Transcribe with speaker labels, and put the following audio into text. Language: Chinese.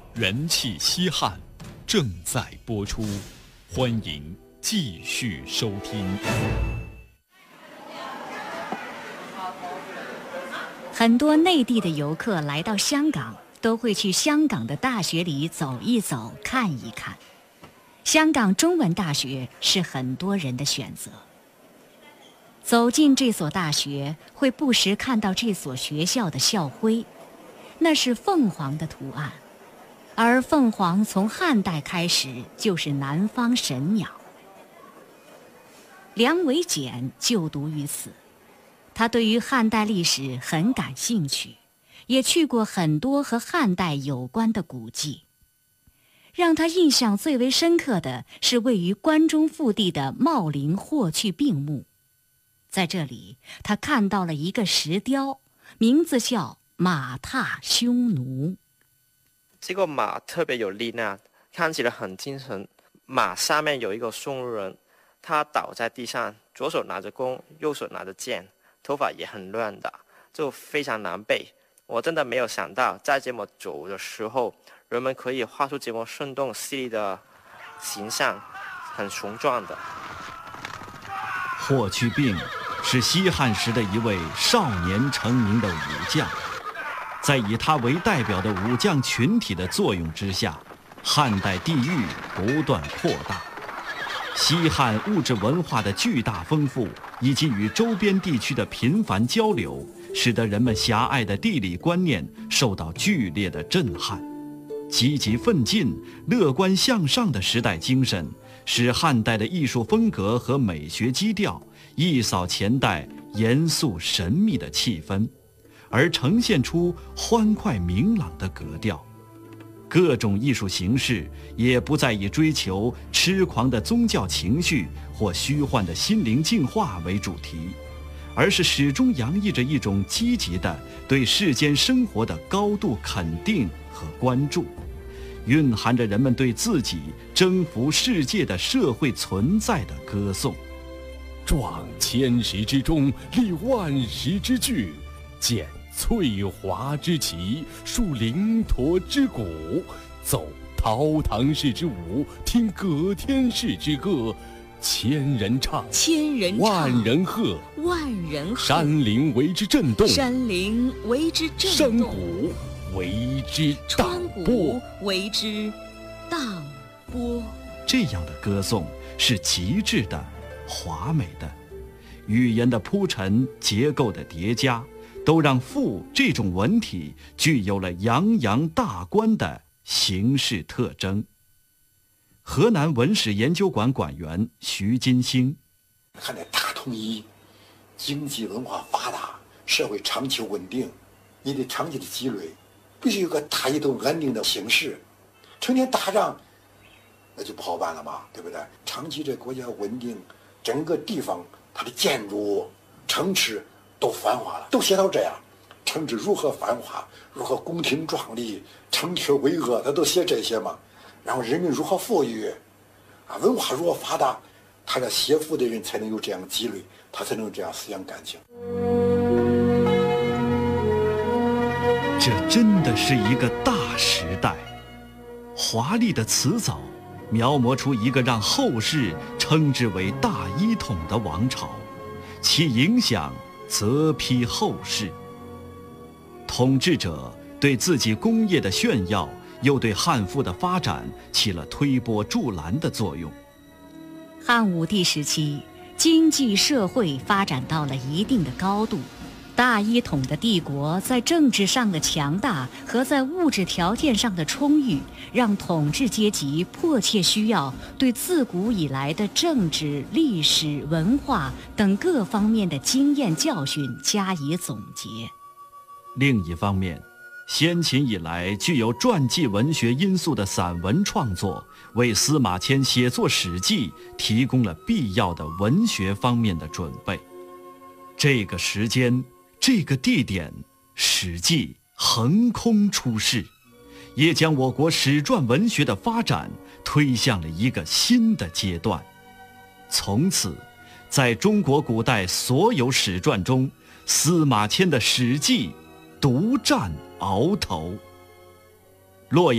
Speaker 1: 元气西汉正在播出，欢迎继续收听。
Speaker 2: 很多内地的游客来到香港，都会去香港的大学里走一走、看一看。香港中文大学是很多人的选择。走进这所大学，会不时看到这所学校的校徽，那是凤凰的图案，而凤凰从汉代开始就是南方神鸟。梁维简就读于此，他对于汉代历史很感兴趣，也去过很多和汉代有关的古迹。让他印象最为深刻的是位于关中腹地的茂陵霍去病墓。在这里，他看到了一个石雕，名字叫马踏匈奴。
Speaker 3: 这个马特别有力量，看起来很精神。马上面有一个匈奴人，他倒在地上，左手拿着弓，右手拿着剑，头发也很乱的，就非常难背。我真的没有想到，在这么久的时候，人们可以画出这么生动犀利的形象，很雄壮的。
Speaker 4: 霍去病是西汉时的一位少年成名的武将，在以他为代表的武将群体的作用之下，汉代地域不断扩大。西汉物质文化的巨大丰富，以及与周边地区的频繁交流，使得人们狭隘的地理观念受到剧烈的震撼。积极奋进、乐观向上的时代精神，使汉代的艺术风格和美学基调一扫前代严肃神秘的气氛，而呈现出欢快明朗的格调。各种艺术形式也不再以追求痴狂的宗教情绪或虚幻的心灵净化为主题，而是始终洋溢着一种积极的对世间生活的高度肯定和关注，蕴含着人们对自己征服世界的社会存在的歌颂。
Speaker 1: 壮千石之中，立万石之巨，见翠华之旗，树灵驼之鼓，奏陶唐氏之舞，听葛天氏之歌。千人唱，
Speaker 5: 千人唱，
Speaker 1: 万人喝，
Speaker 5: 万人喝。
Speaker 1: 山林为之震动，
Speaker 5: 山林为之震
Speaker 1: 山
Speaker 5: 动。
Speaker 1: 谷为之荡
Speaker 5: 川
Speaker 1: 波
Speaker 5: 谷。为之荡波。
Speaker 4: 这样的歌颂是极致的、华美的，语言的铺陈、结构的叠加，都让赋这种文体具有了洋洋大观的形式特征。河南文史研究馆馆员徐金星：
Speaker 6: 汉代大统一，经济文化发达，社会长期稳定，你得长期的积累，必须有个大一统安定的形势。成天打仗，那就不好办了嘛，对不对？长期这国家稳定，整个地方它的建筑、城池都繁华了，都写到这样。城池如何繁华，如何宫廷壮丽，城阙巍峨，他都写这些嘛。然后人民如何富裕，文化如何发达，他这写赋的人才能有这样积累，他才能有这样思想感情。
Speaker 4: 这真的是一个大时代，华丽的辞藻描摹出一个让后世称之为大一统的王朝，其影响泽披后世。统治者对自己功业的炫耀，又对汉赋的发展起了推波助澜的作用。
Speaker 2: 汉武帝时期，经济社会发展到了一定的高度，大一统的帝国在政治上的强大和在物质条件上的充裕，让统治阶级迫切需要对自古以来的政治、历史、文化等各方面的经验教训加以总结。
Speaker 4: 另一方面，先秦以来具有传记文学因素的散文创作，为司马迁写作《史记》提供了必要的文学方面的准备。这个时间，这个地点，《史记》横空出世，也将我国史传文学的发展推向了一个新的阶段。从此，在中国古代所有史传中，司马迁的《史记》独占鳌头。洛阳